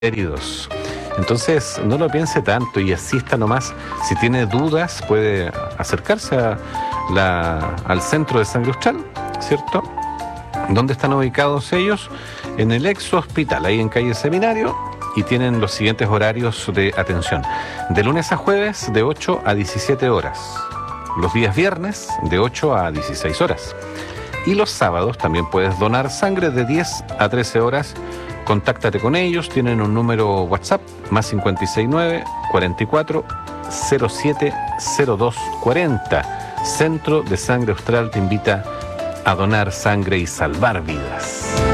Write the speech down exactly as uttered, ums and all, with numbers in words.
heridos. Entonces, no lo piense tanto y asista nomás. Si tiene dudas, puede acercarse a la, al centro de sangre austral, ¿cierto? ¿Dónde están ubicados ellos? En el ex hospital, ahí en calle Seminario, y tienen los siguientes horarios de atención. De lunes a jueves, de ocho a diecisiete horas. Los días viernes, de ocho a dieciséis horas. Y los sábados también puedes donar sangre de diez a trece horas. Contáctate con ellos, tienen un número WhatsApp, más cincuenta y seis nueve, cuarenta y cuatro, cero siete, cero dos, cuarenta. Centro de Sangre Austral te invita a donar sangre y salvar vidas.